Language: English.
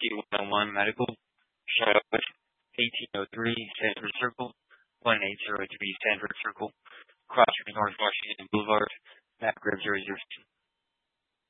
101 Medical, Charlotte, 1803 Sanford Circle, 1803 Sanford Circle, Crossing North Washington Boulevard, map grid 002.